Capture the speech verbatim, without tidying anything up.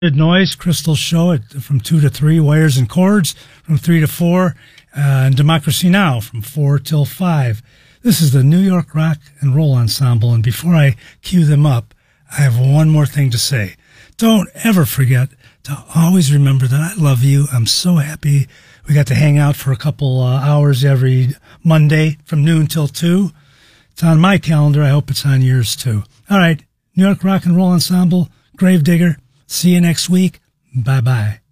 Noise, Crystal Show at, from two to three, Wires and Chords from three to four, uh, and Democracy Now! From four till five. This is the New York Rock and Roll Ensemble, and before I cue them up, I have one more thing to say. Don't ever forget to always remember that I love you. I'm so happy we got to hang out for a couple uh, hours every Monday from noon till two. It's on my calendar. I hope it's on yours too. All right, New York Rock and Roll Ensemble, Gravedigger. See you next week. Bye-bye.